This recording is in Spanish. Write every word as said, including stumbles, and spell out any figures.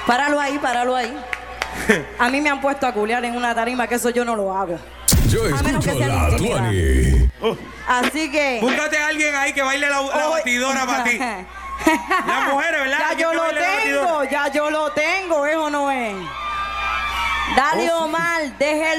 Páralo ahí, páralo ahí. A mí me han puesto a culiar en una tarima, que eso yo no lo hago. Yo A menos que escucho sea la intimidad. Tuani. Oh, Así que... búscate a alguien ahí que baile la, la hoy- batidora para ti. Las mujeres, ¿verdad? Ya ¿Quién yo que lo baile la tengo, batidora? ya yo lo tengo, ¿es o no es? Dale, Oh, sí. Omar, deje el